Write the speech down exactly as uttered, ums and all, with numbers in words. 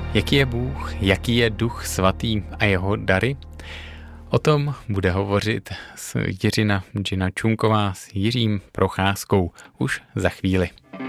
Jaký je Bůh, jaký je Duch Svatý a jeho dary? O tom bude hovořit Jiřina Džina Čunková s Jiřím Procházkou už za chvíli.